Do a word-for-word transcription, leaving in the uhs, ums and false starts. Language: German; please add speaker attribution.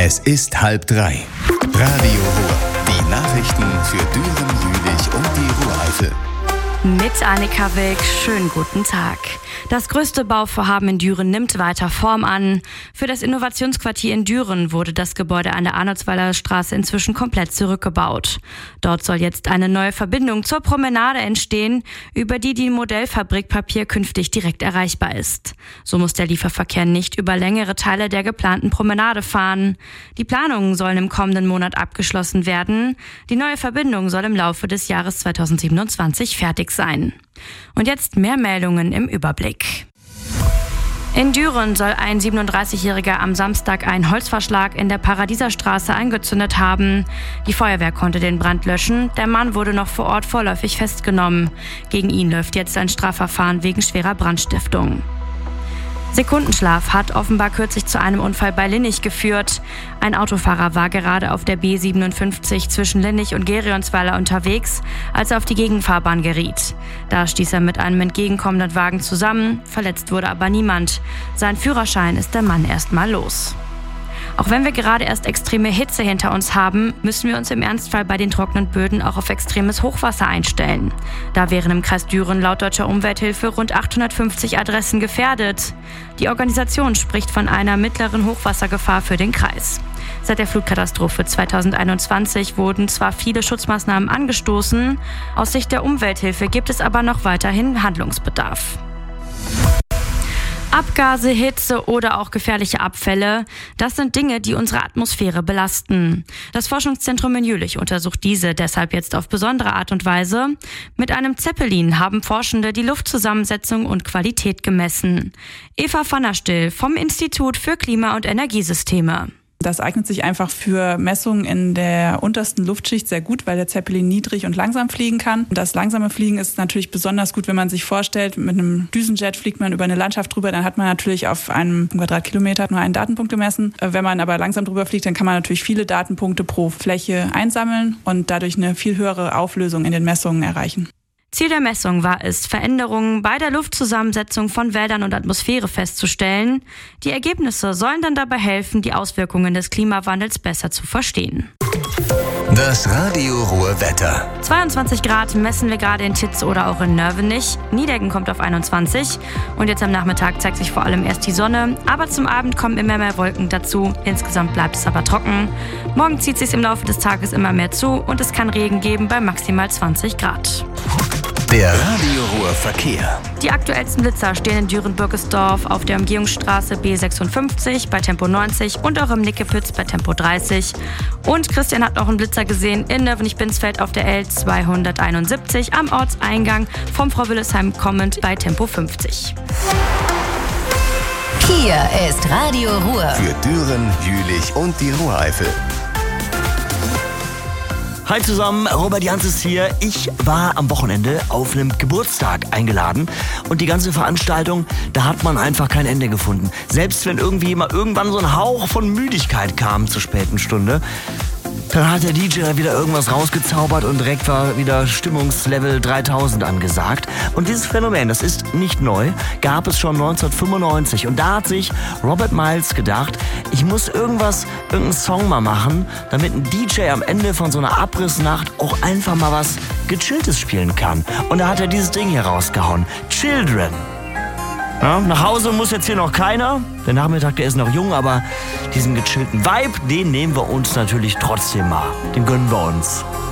Speaker 1: Es ist halb drei. Radio Ruhr. Die Nachrichten für Düren, Jülich und die Ruhr-Eifel.
Speaker 2: Mit Annika Wilk, schönen guten Tag. Das größte Bauvorhaben in Düren nimmt weiter Form an. Für das Innovationsquartier in Düren wurde das Gebäude an der Arnoldsweiler Straße inzwischen komplett zurückgebaut. Dort soll jetzt eine neue Verbindung zur Promenade entstehen, über die die Modellfabrik Papier künftig direkt erreichbar ist. So muss der Lieferverkehr nicht über längere Teile der geplanten Promenade fahren. Die Planungen sollen im kommenden Monat abgeschlossen werden. Die neue Verbindung soll im Laufe des Jahres zweitausendsiebenundzwanzig fertig sein. Und jetzt mehr Meldungen im Überblick. In Düren soll ein siebenunddreißigjähriger am Samstag einen Holzverschlag in der Paradieserstraße angezündet haben. Die Feuerwehr konnte den Brand löschen. Der Mann wurde noch vor Ort vorläufig festgenommen. Gegen ihn läuft jetzt ein Strafverfahren wegen schwerer Brandstiftung. Sekundenschlaf hat offenbar kürzlich zu einem Unfall bei Linnich geführt. Ein Autofahrer war gerade auf der B siebenundfünfzig zwischen Linnich und Gerionsweiler unterwegs, als er auf die Gegenfahrbahn geriet. Da stieß er mit einem entgegenkommenden Wagen zusammen, verletzt wurde aber niemand. Sein Führerschein ist der Mann erstmal los. Auch wenn wir gerade erst extreme Hitze hinter uns haben, müssen wir uns im Ernstfall bei den trockenen Böden auch auf extremes Hochwasser einstellen. Da wären im Kreis Düren laut Deutscher Umwelthilfe rund achthundertfünfzig Adressen gefährdet. Die Organisation spricht von einer mittleren Hochwassergefahr für den Kreis. Seit der Flutkatastrophe zweitausendeinundzwanzig wurden zwar viele Schutzmaßnahmen angestoßen, aus Sicht der Umwelthilfe gibt es aber noch weiterhin Handlungsbedarf. Abgase, Hitze oder auch gefährliche Abfälle, das sind Dinge, die unsere Atmosphäre belasten. Das Forschungszentrum in Jülich untersucht diese deshalb jetzt auf besondere Art und Weise. Mit einem Zeppelin haben Forschende die Luftzusammensetzung und Qualität gemessen. Eva van der Still vom Institut für Klima- und Energiesysteme.
Speaker 3: Das eignet sich einfach für Messungen in der untersten Luftschicht sehr gut, weil der Zeppelin niedrig und langsam fliegen kann. Das langsame Fliegen ist natürlich besonders gut, wenn man sich vorstellt, mit einem Düsenjet fliegt man über eine Landschaft drüber, dann hat man natürlich auf einem Quadratkilometer nur einen Datenpunkt gemessen. Wenn man aber langsam drüber fliegt, dann kann man natürlich viele Datenpunkte pro Fläche einsammeln und dadurch eine viel höhere Auflösung in den Messungen erreichen.
Speaker 2: Ziel der Messung war es, Veränderungen bei der Luftzusammensetzung von Wäldern und Atmosphäre festzustellen. Die Ergebnisse sollen dann dabei helfen, die Auswirkungen des Klimawandels besser zu verstehen.
Speaker 1: Das Radio Ruhr Wetter.
Speaker 2: zweiundzwanzig Grad messen wir gerade in Titz oder auch in Nörvenich. Niedeggen kommt auf einundzwanzig. Und jetzt am Nachmittag zeigt sich vor allem erst die Sonne. Aber zum Abend kommen immer mehr Wolken dazu. Insgesamt bleibt es aber trocken. Morgen zieht es sich im Laufe des Tages immer mehr zu und es kann Regen geben bei maximal zwanzig Grad.
Speaker 1: Der Radio Ruhr Verkehr.
Speaker 2: Die aktuellsten Blitzer stehen in Düren-Bürgesdorf auf der Umgehungsstraße B sechsundfünfzig bei Tempo neunzig und auch im Nickepütz bei Tempo dreißig. Und Christian hat noch einen Blitzer gesehen in Nörvenich-Binsfeld auf der L zweihunderteinundsiebzig am Ortseingang vom Frau Willesheim kommend bei Tempo fünfzig.
Speaker 4: Hier ist Radio Ruhr.
Speaker 1: Für Düren, Jülich und die Ruhr-Eifel.
Speaker 5: Hi zusammen, Robert Janses hier. Ich war am Wochenende auf einem Geburtstag eingeladen und die ganze Veranstaltung, da hat man einfach kein Ende gefunden. Selbst wenn irgendwie mal irgendwann so ein Hauch von Müdigkeit kam zur späten Stunde, dann hat der D J wieder irgendwas rausgezaubert und direkt war wieder Stimmungslevel dreitausend angesagt. Und dieses Phänomen, das ist nicht neu, gab es schon neunzehnhundertfünfundneunzig. Und da hat sich Robert Miles gedacht, ich muss irgendwas, irgendeinen Song mal machen, damit ein D J am Ende von so einer Abrissnacht auch einfach mal was Gechilltes spielen kann. Und da hat er dieses Ding hier rausgehauen. Children. Ja, nach Hause muss jetzt hier noch keiner. Der Nachmittag, der ist noch jung, aber diesen gechillten Vibe, den nehmen wir uns natürlich trotzdem mal. Den gönnen wir uns.